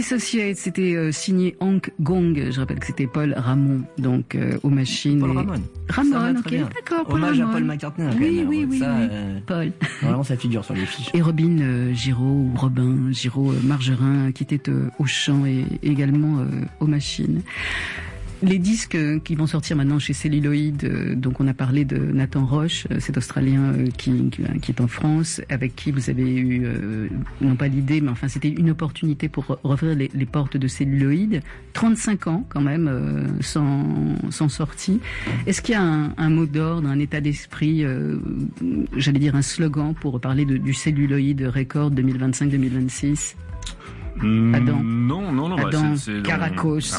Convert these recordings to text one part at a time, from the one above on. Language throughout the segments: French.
Dissociate, c'était signé Hank Gong. Je rappelle que c'était Paul Ramon, donc aux machines. Paul Ramon. Ramon, ok, d'accord. Hommage à Paul McCartney. Oui, ça, Paul. Vraiment, ça figure sur les fiches. Et Robin Giraud, ou Robin Giraud Margerin, qui était au chant et également aux machines. Les disques qui vont sortir maintenant chez Celluloid, donc on a parlé de Nathan Roche, cet Australien qui est en France, avec qui vous avez eu, non pas l'idée, mais enfin c'était une opportunité pour rouvrir les portes de Celluloid. 35 ans quand même, sans sortie. Est-ce qu'il y a un mot d'ordre, un état d'esprit, j'allais dire un slogan pour parler du Celluloid Record 2025-2026? Adam. Non. Adam c'est Caracos.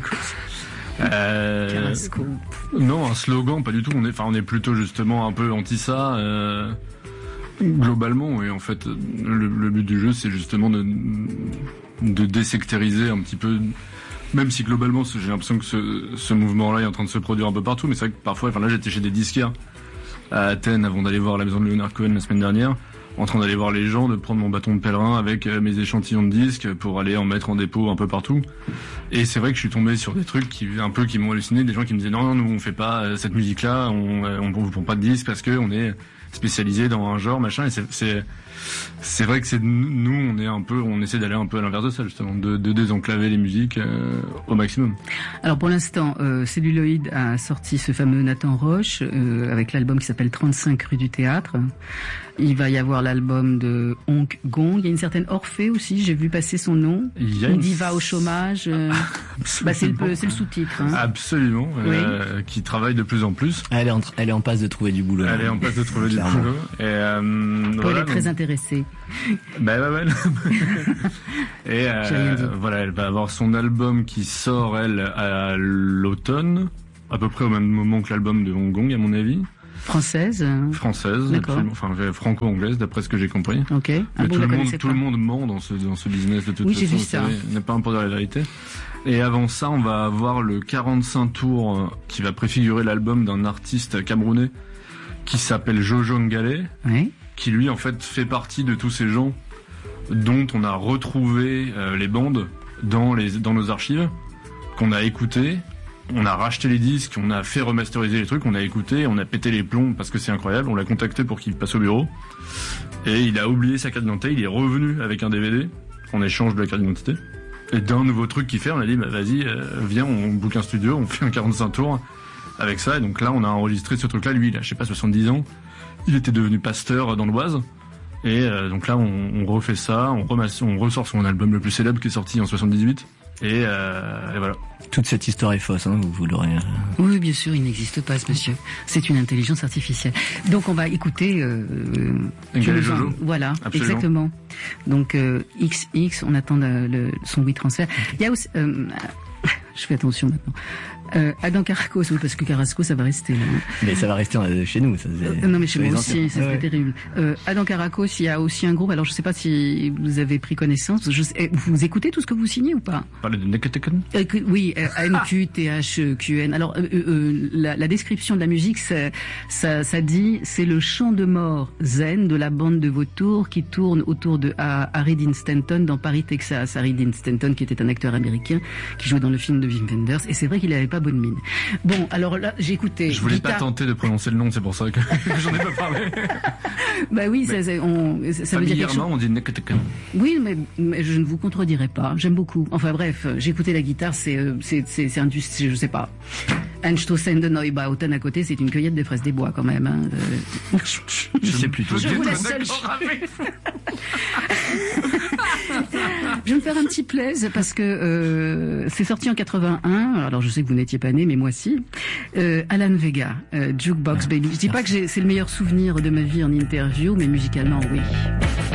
Non, un slogan, pas du tout. On est plutôt justement un peu anti ça. Globalement, oui. En fait, le but du jeu, c'est justement de désectériser un petit peu. Même si globalement, j'ai l'impression que ce mouvement-là est en train de se produire un peu partout. Mais c'est vrai que parfois, là, j'étais chez des disquaires à Athènes avant d'aller voir la maison de Leonard Cohen la semaine dernière, en train d'aller voir les gens, de prendre mon bâton de pèlerin avec mes échantillons de disques pour aller en mettre en dépôt un peu partout. Et c'est vrai que je suis tombé sur des trucs qui m'ont halluciné, des gens qui me disaient non, nous on fait pas cette musique-là, on vous prend pas de disques parce que on est spécialisé dans un genre, machin. Et c'est vrai que nous on essaie d'aller un peu à l'inverse de ça, justement, de désenclaver les musiques au maximum. Alors pour l'instant, Celluloid a sorti ce fameux Nathan Roche avec l'album qui s'appelle 35 rue du Théâtre. Il va y avoir l'album de Hank Gong. Il y a une certaine Orphée aussi, j'ai vu passer son nom. Une diva au chômage. C'est le sous-titre. Hein. Absolument. Oui. Qui travaille de plus en plus. Elle est en passe de trouver du boulot. Elle est en passe de trouver du boulot. Et Paul est très intéressé. Ouais. Et voilà, elle va avoir son album qui sort, elle, à l'automne, à peu près au même moment que l'album de Hong Kong, à mon avis. Française, enfin franco-anglaise, d'après ce que j'ai compris. Ok. Mais tout le monde ment dans ce business de toute façon. J'ai vu ça. N'est pas un pour dire la vérité. Et avant ça, on va avoir le 45 tours qui va préfigurer l'album d'un artiste camerounais qui s'appelle Jojo Ngalé, qui lui en fait fait partie de tous ces gens dont on a retrouvé les bandes dans nos archives, qu'on a écouté. On a racheté les disques, on a fait remasteriser les trucs, on a écouté, on a pété les plombs parce que c'est incroyable, on l'a contacté pour qu'il passe au bureau. Et il a oublié sa carte d'identité, il est revenu avec un DVD en échange de la carte d'identité. Et d'un nouveau truc qu'il fait, on a dit, vas-y, viens, on book un studio, on fait un 45 tours avec ça. Et donc là, on a enregistré ce truc-là. Lui, il a, je sais pas, 70 ans. Il était devenu pasteur dans l'Oise. Et donc là, on refait ça, on ressort son album le plus célèbre qui est sorti en 78. Et voilà. Toute cette histoire est fausse, hein, vous l'aurez. Oui, bien sûr, il n'existe pas, ce monsieur. C'est une intelligence artificielle. Donc on va écouter. Jojo. Voilà, absolument. Exactement. Donc XX, on attend son WeTransfer. Il y a aussi. Je fais attention maintenant. Adam Caracos, oui, parce que Carrasco, ça va rester là. Mais ça va rester chez nous. Ça, non, mais chez moi aussi, ça serait terrible. Adam Caracos, il y a aussi un groupe, alors je sais pas si vous avez pris connaissance, vous écoutez tout ce que vous signez ou pas? Parlez de Neketeken? Oui, NQTHQN. Alors, la description de la musique, ça dit, c'est le chant de mort zen de la bande de vautours qui tourne autour de Harry Dean Stanton dans Paris, Texas. Harry Dean Stanton, qui était un acteur américain, qui jouait dans le film de Wim Wenders, et c'est vrai qu'il avait pas bonne mine. Bon, alors là, j'ai écouté. Je voulais pas tenter de prononcer le nom, c'est pour ça que j'en ai pas parlé. Bah oui, ça veut dire quelque chose. On dit Neketeken. Oui, mais je ne vous contredirai pas. J'aime beaucoup. Enfin bref, j'ai écouté la guitare, c'est je sais pas. Einstoßen de Neubauten à côté, c'est une cueillette des fraises des bois quand même. Hein. Je sais plutôt. Je vous laisse seul. Je vais me faire un petit plaise parce que c'est sorti en 81. Alors je sais que vous n'étiez pas né, mais moi si. Alan Vega, Jukebox Baby. Je dis pas que c'est le meilleur souvenir de ma vie en interview, mais musicalement oui.